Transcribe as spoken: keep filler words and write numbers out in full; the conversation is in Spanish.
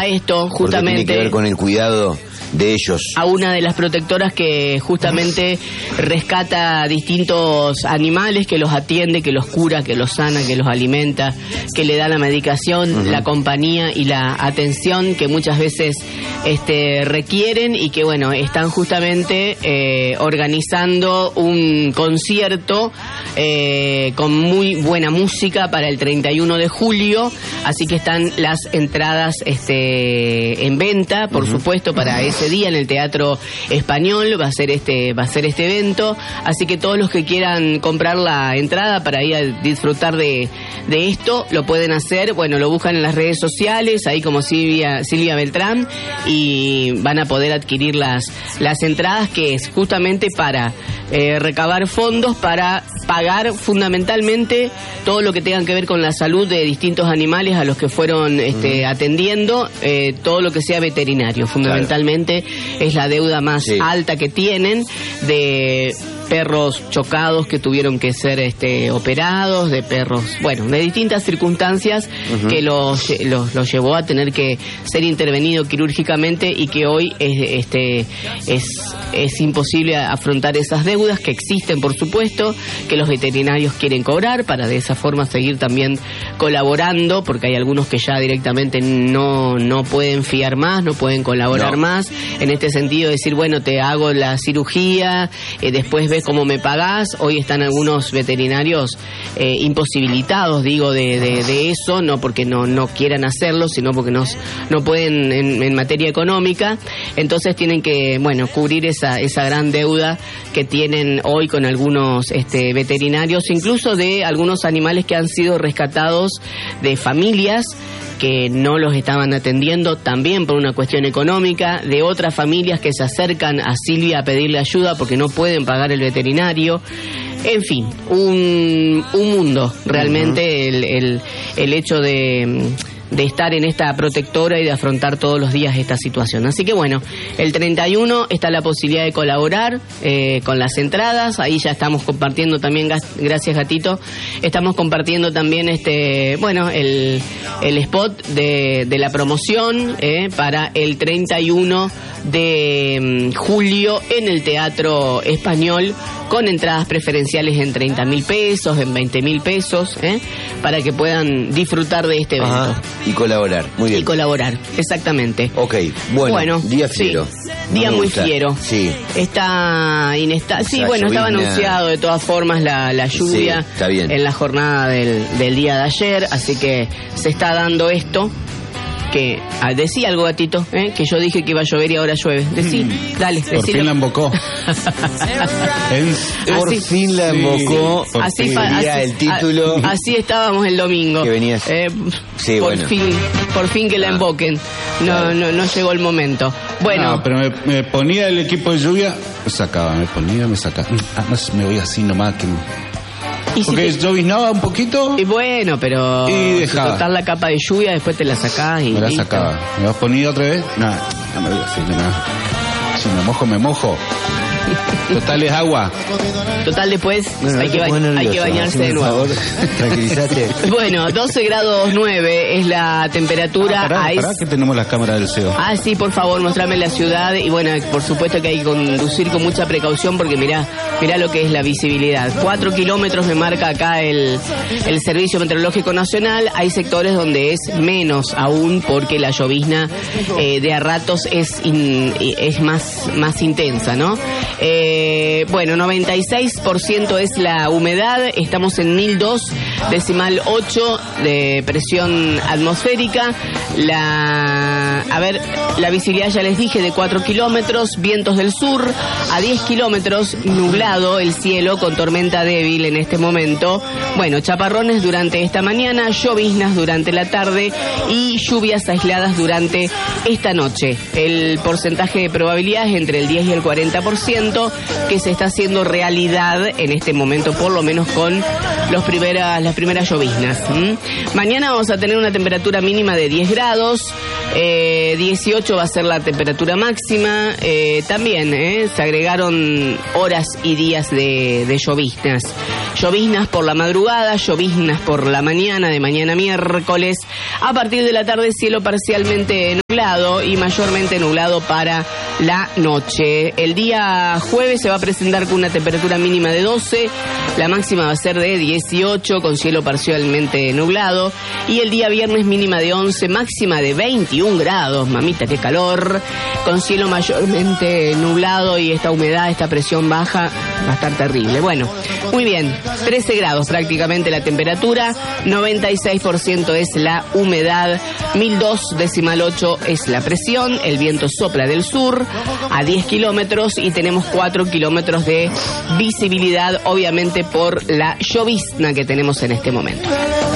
a esto, justamente. Porque tiene que ver con el cuidado de ellos. A una de las protectoras que justamente rescata distintos animales, que los atiende, que los cura, que los sana, que los alimenta, que le da la medicación, uh-huh. la compañía y la atención que muchas veces este, requieren, y que bueno, están justamente eh, organizando un concierto eh, con muy buena música para el treinta y uno de julio, así que están las entradas este, en venta, por uh-huh. supuesto, para ese día en el Teatro Español va a ser este va a ser este evento, así que todos los que quieran comprar la entrada para ir a disfrutar de, de esto lo pueden hacer. Bueno, lo buscan en las redes sociales, ahí como Silvia Silvia Beltrán, y van a poder adquirir las las entradas, que es justamente para eh, recabar fondos para pagar fundamentalmente todo lo que tenga que ver con la salud de distintos animales a los que fueron este, uh-huh. atendiendo, eh, todo lo que sea veterinario, fundamentalmente. Claro. Es la deuda más sí. alta que tienen, de perros chocados que tuvieron que ser este, operados, de perros, bueno, de distintas circunstancias uh-huh. que los, los, los llevó a tener que ser intervenido quirúrgicamente, y que hoy es, este, es, es imposible afrontar esas deudas que existen, por supuesto, que los veterinarios quieren cobrar para de esa forma seguir también colaborando, porque hay algunos que ya directamente no, no pueden fiar más, no pueden colaborar no. más, en este sentido decir, bueno, te hago la cirugía, eh, después ves cómo me pagás. Hoy están algunos veterinarios eh, imposibilitados, digo, de, de, de eso, no porque no, no quieran hacerlo, sino porque no, no pueden en, en materia económica, entonces tienen que, bueno, cubrir esa, esa gran deuda que tienen hoy con algunos este, veterinarios, incluso de algunos animales que han sido rescatados de familias que no los estaban atendiendo, también por una cuestión económica, de otras familias que se acercan a Silvia a pedirle ayuda porque no pueden pagar el veterinario. En fin, un, un mundo realmente uh-huh. el, el, el hecho de... de estar en esta protectora y de afrontar todos los días esta situación. Así que bueno, el treinta y uno está la posibilidad de colaborar eh, con las entradas, ahí ya estamos compartiendo también, gracias Gatito, estamos compartiendo también este bueno el, el spot de, de la promoción eh, para el treinta y uno de julio en el Teatro Español, con entradas preferenciales en treinta mil pesos, en veinte mil pesos, ¿eh? para que puedan disfrutar de este evento. Ajá. Y colaborar, muy bien. Y colaborar, exactamente. Ok, bueno, bueno día fiero. Sí, día muy fiero. Sí. Está inestable. Sí, bueno, estaba anunciado de todas formas la, la lluvia sí, está bien. en la jornada del, del día de ayer, así que se está dando esto. Que ah, decía algo, Gatito, ¿eh? que yo dije que iba a llover y ahora llueve. Decí, mm. dale, decilo. Por fin la embocó. Por así, fin la embocó. Sí, así, fin. Así, el título. A, así estábamos el domingo. Que venías. Eh, sí, por bueno. fin, por fin que la emboquen. No, claro. no, no llegó el momento. Bueno. No, pero me, me ponía el equipo de lluvia, me sacaba, me ponía, me sacaba. Ah, no, me voy así nomás que. Porque si te... lloviznaba un poquito. Y bueno, pero y dejaba. Total la capa de lluvia, después te la sacás y me la listo. sacaba. ¿Me vas ponido otra vez? No, no me voy así, no. Si me mojo, me mojo. Total es agua. Total después bueno, hay, que ba- nervioso, hay que bañarse de nuevo. Tranquilízate. Bueno, doce grados nueve es la temperatura. Ah, pará, a pará, es... que tenemos las cámaras del C E O. Ah, sí, por favor, mostrame la ciudad. Y bueno, por supuesto que hay que conducir con mucha precaución porque mirá, mirá lo que es la visibilidad. Cuatro kilómetros me marca acá el, el Servicio Meteorológico Nacional. Hay sectores donde es menos aún porque la llovizna eh, de a ratos es, in, es más, más intensa, ¿no? Eh, bueno, noventa y seis por ciento es la humedad, estamos en mil dos, decimal ocho de presión atmosférica. La, a ver, la visibilidad ya les dije de cuatro kilómetros, vientos del sur, a diez kilómetros, nublado el cielo con tormenta débil en este momento. Bueno, chaparrones durante esta mañana, lloviznas durante la tarde y lluvias aisladas durante esta noche. El porcentaje de probabilidad es entre el diez y el cuarenta por ciento, que se está haciendo realidad en este momento, por lo menos con los primeras, las primeras lloviznas. ¿Mm? Mañana vamos a tener una temperatura mínima de diez grados, eh, Eh, dieciocho va a ser la temperatura máxima. Eh, también eh, se agregaron horas y días de, de lloviznas. Lloviznas por la madrugada, lloviznas por la mañana, de mañana miércoles. A partir de la tarde, cielo parcialmente nublado y mayormente nublado para la noche. El día jueves se va a presentar con una temperatura mínima de doce, la máxima va a ser de dieciocho con cielo parcialmente nublado, y el día viernes mínima de once, máxima de veintiún grados, mamita, qué calor, con cielo mayormente nublado y esta humedad, esta presión baja va a estar terrible. Bueno, muy bien, trece grados prácticamente la temperatura, noventa y seis por ciento es la humedad, mil dos decimal ocho es la presión, el viento sopla del sur a diez kilómetros y tenemos cuatro kilómetros de visibilidad, obviamente por la llovizna que tenemos en este momento.